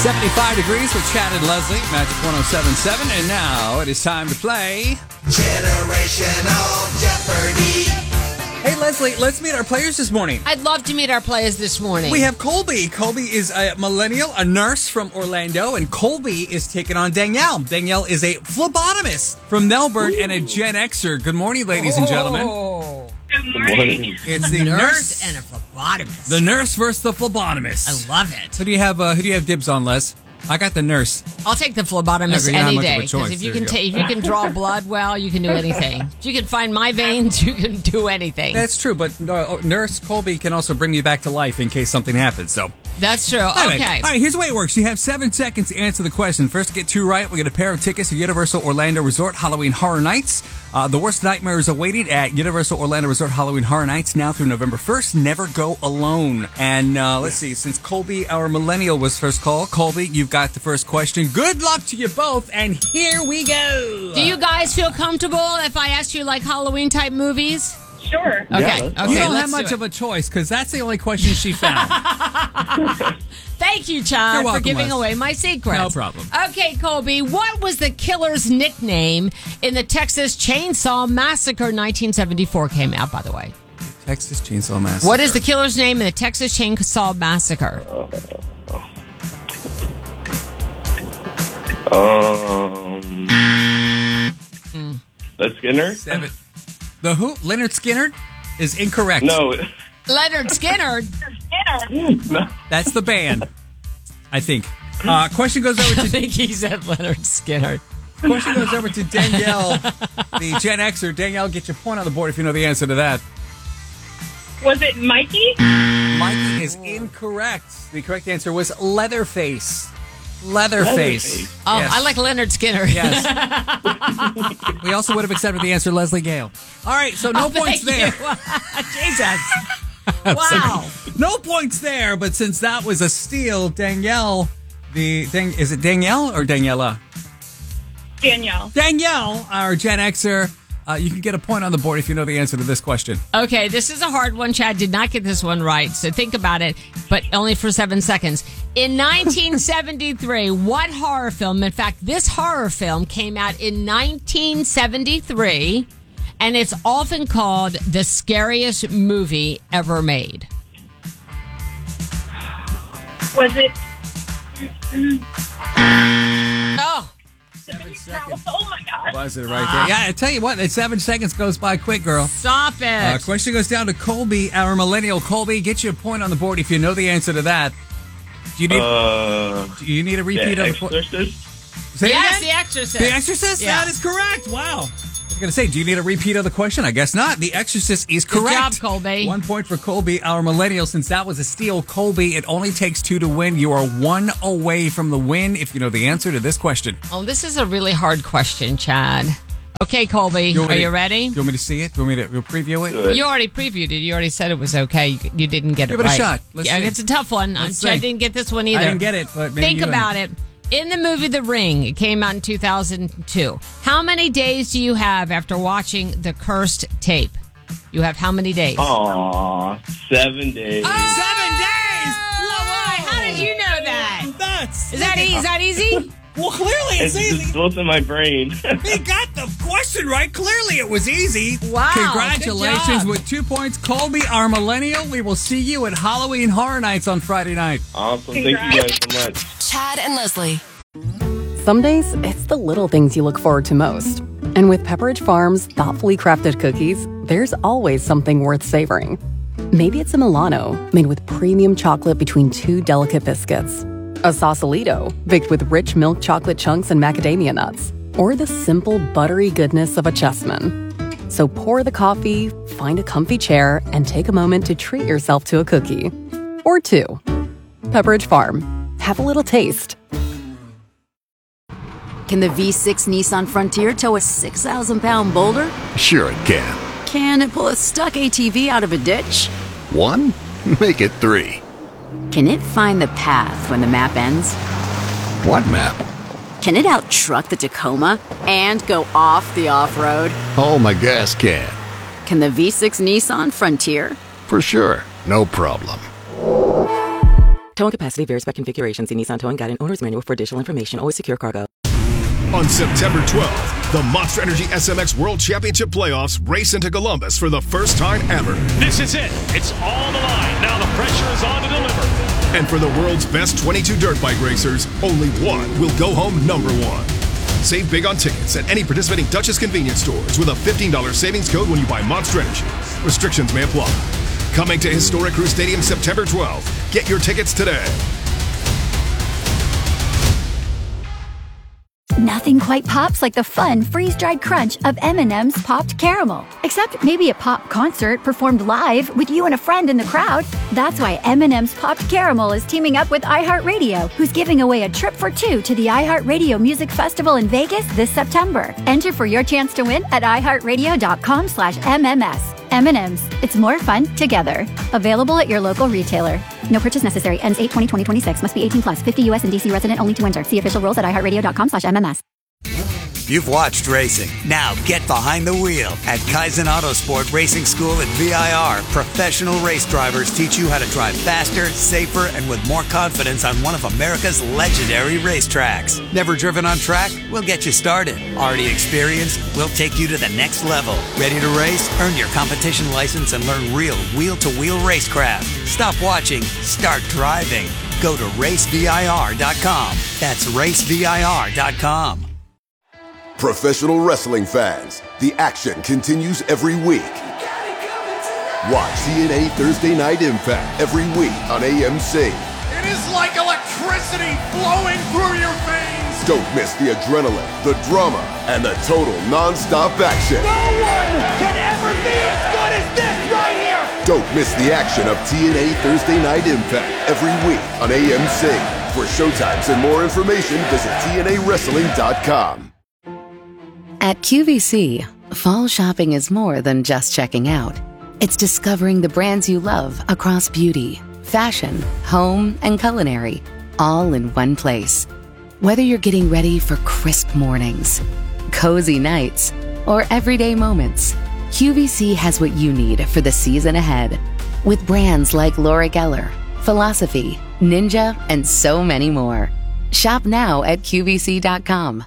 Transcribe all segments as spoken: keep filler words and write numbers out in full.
seventy-five degrees with Chad and Leslie, Magic one oh seven point seven. And now it is time to play Generational Jeopardy! Hey, Leslie, let's meet our players this morning. I'd love to meet our players this morning. We have Colby. Colby is a millennial, a nurse from Orlando, and Colby is taking on Danielle. Danielle is a phlebotomist from Melbourne Ooh. and a Gen Xer. Good morning, ladies oh. and gentlemen. Good morning. It's the nurse, nurse and a phlebotomist. The nurse versus the phlebotomist. I love it. Who do you have? Uh, who do you have dibs on, Les? I got the nurse. I'll take the phlebotomist Every, any day. Because if you there can you ta- if you can draw blood well, you can do anything. If you can find my veins, you can do anything. That's true, but uh, Nurse Colby can also bring you back to life in case something happens. So that's true. Anyway, okay. All right, here's the way it works. You have seven seconds to answer the question. First, to get two right, we get a pair of tickets to Universal Orlando Resort Halloween Horror Nights. Uh, the worst nightmares awaiting at Universal Orlando Resort Halloween Horror Nights now through November first. Never go alone. And uh, let's see, since Colby, our millennial, was first call, Colby, you've got the first question. Good luck to you both, and here we go. Do you guys feel comfortable if I ask you like Halloween type movies? Sure. Okay. Yeah, okay. You don't have do much it. of a choice because that's the only question she found. Thank you, Chad, You're welcome, for giving Les. away my secrets. No problem. Okay, Colby, what was the killer's nickname in the Texas Chainsaw Massacre? nineteen seventy-four came out, by the way. Texas Chainsaw Massacre. What is the killer's name in the Texas Chainsaw Massacre? Um, mm. The Skinner? Seven. The who? Leonard Skinner is incorrect. No. Leonard Skinner? No. That's the band, I think. Uh, question goes over to... I think he said Leonard Skinner. Question goes over to Danielle, the Gen Xer. Danielle, get your point on the board if you know the answer to that. Was it Mikey? Mikey is incorrect. The correct answer was Leatherface. Leatherface. Leatherface. Oh, Yes. I like Leonard Skinner. Yes. We also would have accepted the answer, Leslie Gale. All right, so no Oh, points thank there. you. Jesus. Wow. No points there, but since that was a steal, Danielle, the Dang, is it Danielle or Daniela? Danielle. Danielle, our Gen Xer, uh, you can get a point on the board if you know the answer to this question. Okay, this is a hard one. Chad did not get this one right, so think about it, but only for seven seconds. In nineteen seventy-three, what horror film, in fact, this horror film came out in nineteen seventy-three, and it's often called the scariest movie ever made. Was it? Oh. Seven seconds. Oh my God. Was it right there? Yeah, I tell you what, that seven seconds goes by quick, girl. Stop it. Uh, question goes down to Colby, our millennial. Colby, get you a point on the board if you know the answer to that. Do you need, Uh, do you need a repeat The of the point? Exorcist? Say it Yes, again? The Exorcist. The Exorcist? Yeah. That is correct. Wow. I was going to say, do you need a repeat of the question? I guess not. The Exorcist is Good correct. job, Colby. One point for Colby, our millennial. Since that was a steal, Colby, it only takes two to win. You are one away from the win if you know the answer to this question. Oh, this is a really hard question, Chad. Okay, Colby, You want are me you to- ready? You want me to see it? Do you want me to preview it? Good. You already previewed it. You already said it was okay. You, you didn't get Give it it a right. shot. Let's yeah, see. it's a tough one. Let's I see. didn't get this one either. I didn't get it, but maybe Think you about and- it. In the movie The Ring, it came out in two thousand two. How many days do you have after watching the cursed tape? You have how many days? Aw, seven days. Seven days! Why? How did you know that? Nuts! Is that, e- is that easy? Well, clearly It's it's just easy. built in my brain. He got the question right. Clearly it was easy. Wow, Congratulations good job. with two points. Colby, our millennial. We will see you at Halloween Horror Nights on Friday night. Awesome. Thank you guys so much. Chad and Leslie. Some days, it's the little things you look forward to most. And with Pepperidge Farm's thoughtfully crafted cookies, there's always something worth savoring. Maybe it's a Milano, made with premium chocolate between two delicate biscuits. A Sausalito, baked with rich milk chocolate chunks and macadamia nuts. Or the simple, buttery goodness of a Chessman. So pour the coffee, find a comfy chair, and take a moment to treat yourself to a cookie. Or two. Pepperidge Farm. Have a little taste. Can the V six Nissan Frontier tow a six thousand pound boulder? Sure it can. Can it pull a stuck A T V out of a ditch? One? Make it three. Can it find the path when the map ends? What map? Can it out-truck the Tacoma and go off the off-road? Oh, my gas can. Can the V six Nissan Frontier? For sure. No problem. Towing capacity varies by configuration. See Nissan Towing Guide and Owner's Manual for additional information. Always secure cargo. On September twelfth, the Monster Energy S M X World Championship Playoffs race into Columbus for the first time ever. This is it. It's all on the line. Now the pressure is on to deliver. And for the world's best twenty-two dirt bike racers, only one will go home number one. Save big on tickets at any participating Duchess convenience stores with a fifteen dollars savings code when you buy Monster Energy. Restrictions may apply. Coming to Historic Crew Stadium September twelfth. Get your tickets today. Nothing quite pops like the fun freeze-dried crunch of M and M's Popped Caramel. Except maybe a pop concert performed live with you and a friend in the crowd. That's why M and M's Popped Caramel is teaming up with iHeartRadio, who's giving away a trip for two to the iHeartRadio Music Festival in Vegas this September. Enter for your chance to win at iHeartRadio.com slash MMS. M and M's. It's more fun together. Available at your local retailer. No purchase necessary. Ends eight twenty twenty twenty-six. Must be eighteen plus. fifty U S and D C resident only to enter. See official rules at iHeartRadio.com slash MMS. You've watched racing. Now get behind the wheel. At Kaizen Autosport Racing School at V I R, professional race drivers teach you how to drive faster, safer, and with more confidence on one of America's legendary racetracks. Never driven on track? We'll get you started. Already experienced? We'll take you to the next level. Ready to race? Earn your competition license and learn real wheel-to-wheel racecraft. Stop watching. Start driving. Go to race V I R dot com. That's race V I R dot com. Professional wrestling fans, the action continues every week. Watch T N A Thursday Night Impact every week on A M C. It is like electricity flowing through your veins. Don't miss the adrenaline, the drama, and the total non-stop action. No one can ever be as good as this right here. Don't miss the action of T N A Thursday Night Impact every week on A M C. For showtimes and more information, visit T N A wrestling dot com. At Q V C, fall shopping is more than just checking out. It's discovering the brands you love across beauty, fashion, home, and culinary, all in one place. Whether you're getting ready for crisp mornings, cozy nights, or everyday moments, Q V C has what you need for the season ahead. With brands like Laura Geller, Philosophy, Ninja, and so many more. Shop now at Q V C dot com.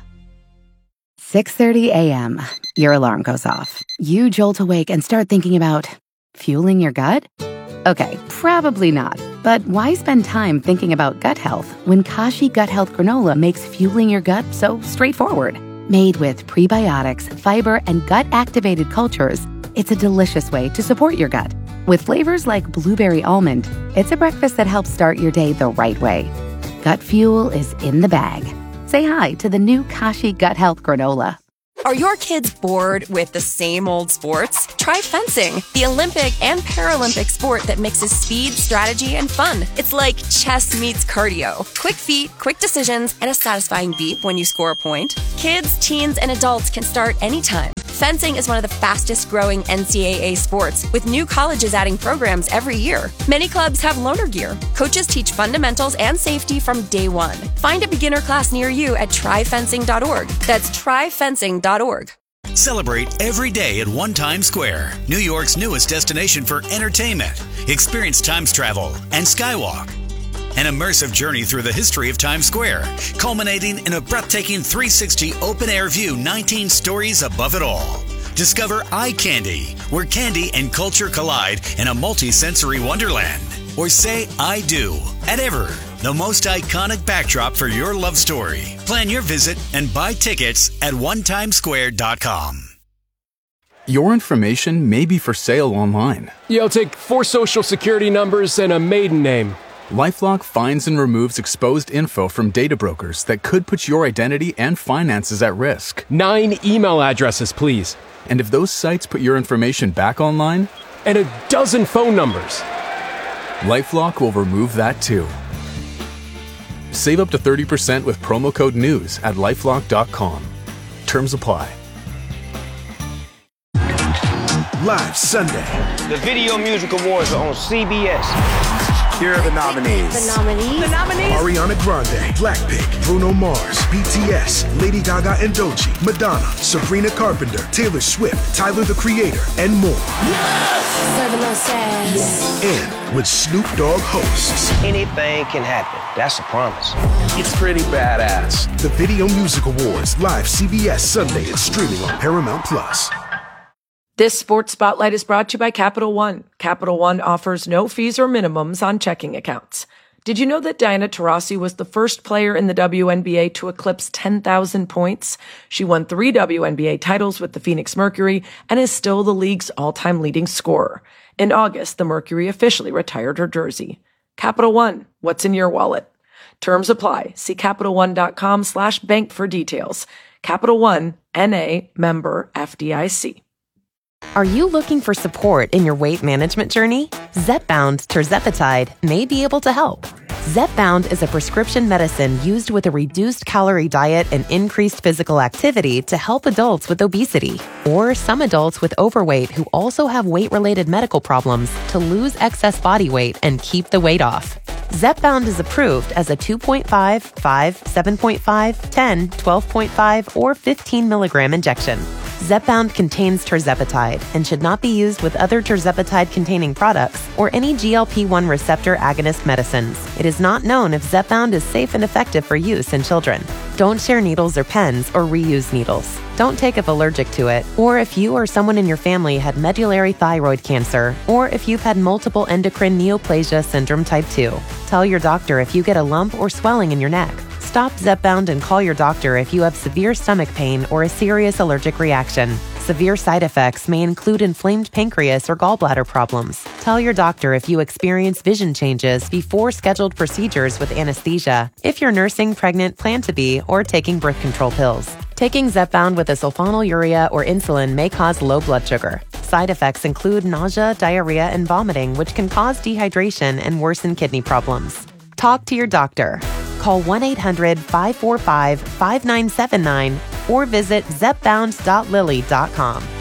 six thirty a.m. Your alarm goes off. You jolt awake and start thinking about fueling your gut? Okay, probably not. But why spend time thinking about gut health when Kashi Gut Health Granola makes fueling your gut so straightforward? Made with prebiotics, fiber, and gut-activated cultures, it's a delicious way to support your gut. With flavors like blueberry almond, it's a breakfast that helps start your day the right way. Gut fuel is in the bag. Say hi to the new Kashi Gut Health Granola. Are your kids bored with the same old sports? Try fencing, the Olympic and Paralympic sport that mixes speed, strategy, and fun. It's like chess meets cardio. Quick feet, quick decisions, and a satisfying beep when you score a point. Kids, teens, and adults can start anytime. Fencing is one of the fastest growing N C double A sports, with new colleges adding programs every year. Many clubs have loaner gear. Coaches teach fundamentals and safety from day one. Find a beginner class near you at try fencing dot org. That's try fencing dot org. Celebrate every day at One Times Square, New York's newest destination for entertainment. Experience Times travel and Skywalk. An immersive journey through the history of Times Square, culminating in a breathtaking three sixty open-air view nineteen stories above it all. Discover Eye Candy, where candy and culture collide in a multi-sensory wonderland. Or say I do at Ever, the most iconic backdrop for your love story. Plan your visit and buy tickets at one times square dot com. Your information may be for sale online. Yo, take four social security numbers and a maiden name. LifeLock finds and removes exposed info from data brokers that could put your identity and finances at risk. Nine email addresses, please. And if those sites put your information back online? And a dozen phone numbers. LifeLock will remove that too. Save up to thirty percent with promo code NEWS at lifelock dot com. Terms apply. Live Sunday. The Video Music Awards are on C B S. Here are the nominees. The nominees. The nominees. Ariana Grande, Blackpink, Bruno Mars, B T S, Lady Gaga and Doechii, Madonna, Sabrina Carpenter, Taylor Swift, Tyler the Creator, and more. Serving us ass. And with Snoop Dogg hosts. Anything can happen. That's a promise. It's pretty badass. The Video Music Awards, live C B S Sunday and streaming on Paramount Plus. This Sports Spotlight is brought to you by Capital One. Capital One offers no fees or minimums on checking accounts. Did you know that Diana Taurasi was the first player in the W N B A to eclipse ten thousand points? She won three W N B A titles with the Phoenix Mercury and is still the league's all-time leading scorer. In August, the Mercury officially retired her jersey. Capital One, what's in your wallet? Terms apply. See CapitalOne.com slash bank for details. Capital One, N A, member F D I C. Are you looking for support in your weight management journey? Zepbound tirzepatide may be able to help. Zepbound is a prescription medicine used with a reduced calorie diet and increased physical activity to help adults with obesity or some adults with overweight who also have weight-related medical problems to lose excess body weight and keep the weight off. Zepbound is approved as a two point five, five, seven point five, ten, twelve point five, or fifteen milligram injection. Zepbound contains tirzepatide and should not be used with other tirzepatide-containing products or any G L P one receptor agonist medicines. It is not known if Zepbound is safe and effective for use in children. Don't share needles or pens or reuse needles. Don't take if allergic to it, or if you or someone in your family had medullary thyroid cancer, or if you've had multiple endocrine neoplasia syndrome type two. Tell your doctor if you get a lump or swelling in your neck. Stop Zepbound and call your doctor if you have severe stomach pain or a serious allergic reaction. Severe side effects may include inflamed pancreas or gallbladder problems. Tell your doctor if you experience vision changes before scheduled procedures with anesthesia, if you're nursing, pregnant, plan to be, or taking birth control pills. Taking Zepbound with a sulfonylurea or insulin may cause low blood sugar. Side effects include nausea, diarrhea, and vomiting, which can cause dehydration and worsen kidney problems. Talk to your doctor. Call one eight hundred, five four five, five nine seven nine or visit zepbound dot lilly dot com.